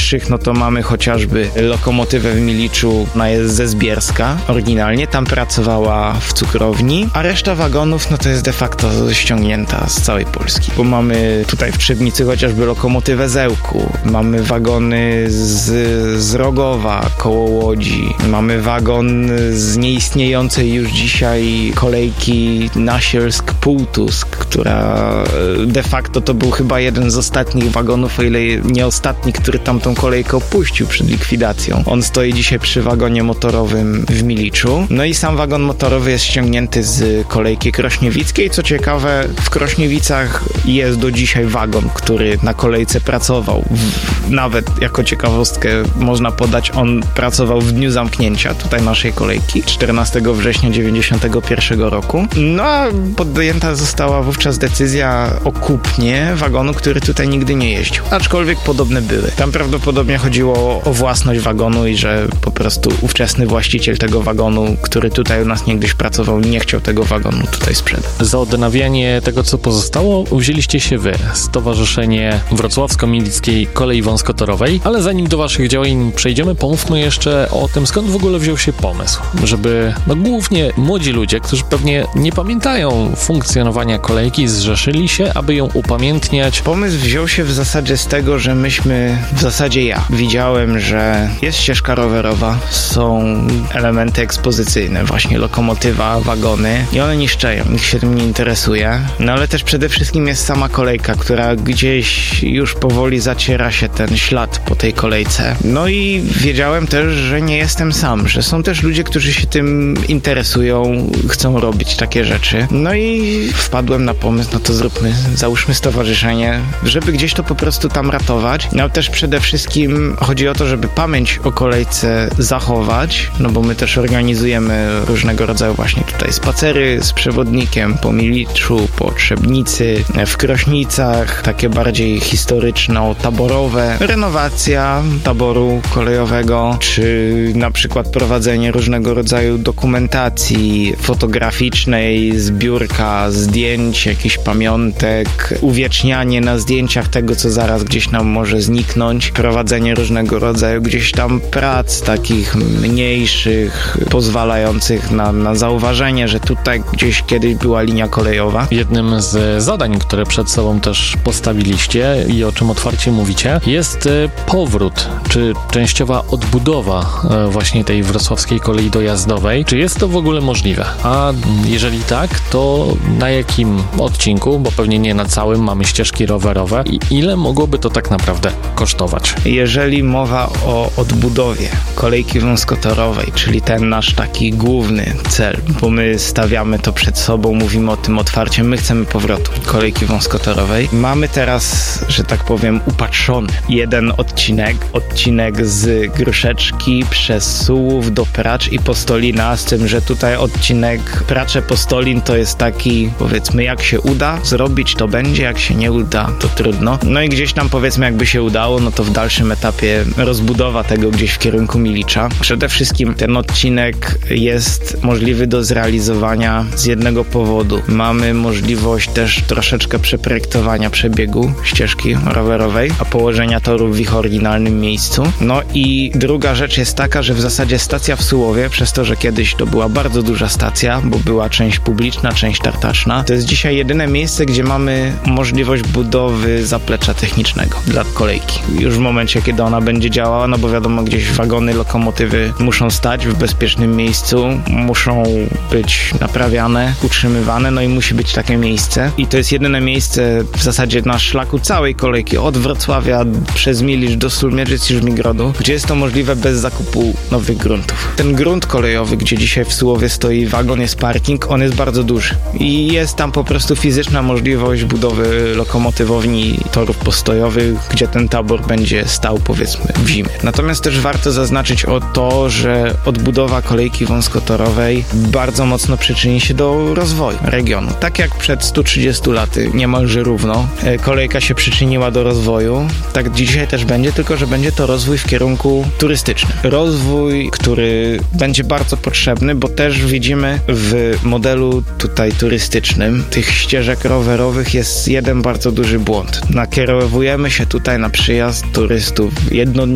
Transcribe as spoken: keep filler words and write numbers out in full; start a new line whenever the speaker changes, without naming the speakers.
najbliższych, no to mamy chociażby lokomotywę w Miliczu, ona jest ze Zbierska oryginalnie, tam pracowała w cukrowni, a reszta wagonów, no to jest de facto ściągnięta z całej Polski, bo mamy tutaj w Trzebnicy chociażby lokomotywę z Ełku, mamy wagony z, z Rogowa koło Łodzi, mamy wagon z nieistniejącej już dzisiaj kolejki Nasielsk-Półtusk, która de facto to był chyba jeden z ostatnich wagonów, o ile nie ostatni, który tamtą kolejkę opuścił przed likwidacją. On stoi dzisiaj przy wagonie motorowym w Miliczu. No i sam wagon motorowy jest ściągnięty z kolejki krośniewickiej. Co ciekawe, w Krośniewicach jest do dzisiaj wagon, który na kolejce pracował. W, nawet jako ciekawostkę można podać, on pracował w dniu zamknięcia tutaj naszej kolejki, czternastego września dziewięćdziesiątego pierwszego roku. No a podjęta została wówczas decyzja o kupnie wagonu, który tutaj nigdy nie jeździł. Aczkolwiek podobne były. Tam prawdopodobnie chodziło o własność wagonu i że po prostu ówczesny właściciel tego wagonu, który tutaj u nas niegdyś pracował, nie chciał tego wagonu tutaj sprzedać.
Za odnawianie tego, co pozostało, wzięliście się wy, Stowarzyszenie Wrocławsko-Milickiej Kolei Wąskotorowej, ale zanim do waszych działań przejdziemy, pomówmy jeszcze o tym, skąd w ogóle wziął się pomysł, żeby no głównie młodzi ludzie, którzy pewnie nie pamiętają funkcjonowania kolejki, zrzeszyli się, aby ją upamiętniać.
Pomysł wziął się w zasadzie z tego, że myśmy, w zasadzie ja, widziałem, że jest ścieżka rowerowa, są elementy ekspozycyjne, właśnie lokomotywa, wagony i one niszczeją, nikt się tym nie interesuje, no ale też przede wszystkim jest sama kolejka, która gdzieś już powoli zaciera się ten ślad po tej kolejce. No i wiedziałem też, że nie jestem sam, że są też ludzie, którzy się tym interesują, chcą robić takie rzeczy. No i wpadłem na pomysł, no to zróbmy, załóżmy stowarzyszenie, żeby gdzieś to po prostu tam ratować. No też przede wszystkim chodzi o to, żeby pamięć o kolejce zachować, no bo my też organizujemy różnego rodzaju właśnie tutaj spacery z przewodnikiem po Miliczu, po Trzebnicy, w Krośnicach, takie bardziej historyczno-taborowe, renowacja taboru kolejowego, czy na przykład prowadzenie różnego rodzaju dokumentacji fotograficznej, zbiórka zdjęć, jakichś pamiątek, uwiecznianie na zdjęciach tego, co zaraz gdzieś nam może zniknąć, prowadzenie różnego rodzaju gdzieś tam prac takich mniejszych, pozwalających na, na zauważenie, że tutaj gdzieś kiedyś była linia kolejowa.
Jednym z zadań, które przed sobą też postawiliście i o czym otwarcie mówicie, jest powrót, czy częściowa odbudowa właśnie tej wrocławskiej kolei dojazdowej. Czy jest to w ogóle możliwe? A jeżeli tak, to na jakim odcinku, bo pewnie nie na całym, mamy ścieżki rowerowe i ile mogłoby to tak naprawdę kosztować?
Jeżeli mowa o odbudowie kolejki wąskotorowej, czyli ten nasz taki główny cel, bo my stawiamy to przed sobą, mówimy o tym otwarcie, my chcemy powrotu kolejki wąskotorowej. Mamy teraz, że tak powiem, upatrzony jeden odcinek, odcinek z Gruszeczki przez Sułów do Pracz i Postolina, z tym, że tutaj odcinek Pracze-Postolin to jest taki, powiedzmy, jak się uda zrobić, to będzie, jak się nie uda, to trudno. No i gdzieś tam, powiedzmy, jakby się udało, no to w dalszym etapie rozbudowa tego gdzieś w kierunku Milicza. Przede wszystkim ten odcinek jest możliwy do zrealizowania z jednego powodu. Mamy możliwość też troszeczkę przeprojektowania przebiegu ścieżki rowerowej, a położenia toru w ich oryginalnym miejscu. No i druga rzecz jest taka, że w zasadzie stacja w Sułowie, przez to, że kiedyś to była bardzo duża stacja, bo była część publiczna, część tartaczna, to jest dzisiaj jedyne miejsce, gdzie mamy możliwość budowy zaplecza technicznego dla kolejki. Już w momencie, kiedy ona będzie działała, no bo wiadomo, gdzieś wagony, lokomotywy muszą stać w bezpiecznym miejscu, muszą być naprawiane, utrzymywane, no i musi być takie miejsce. I to jest jedyne miejsce w zasadzie na szlaku całej kolejki, od Wrocławia przez Milicz do Sulmierzyc i Żmigrodu, gdzie jest to możliwe bez zakupu nowych gruntów. Ten grunt kolejowy, gdzie dzisiaj w Sułowie stoi wagon, jest parking, on jest bardzo duży i jest tam po prostu fizyczna możliwość budowy lokomotywowni, torów postojowych, gdzie ten tabor będzie stał, powiedzmy, w zimie. Natomiast też warto zaznaczyć o to, że odbudowa kolejki wąskotorowej bardzo mocno przyczyni się do rozwoju regionu. Tak jak przed stu trzydziestu laty, niemalże równo, kolejka się przyczyniła do rozwoju, tak dzisiaj też będzie, tylko że będzie to rozwój w kierunku turystycznym. Rozwój, który będzie bardzo potrzebny, bo też widzimy w modelu tutaj turystycznym tych ścieżek rowerowych jest jeden bardzo duży błąd. Nakierowujemy się tutaj na przyjazd turystów jednodniowych,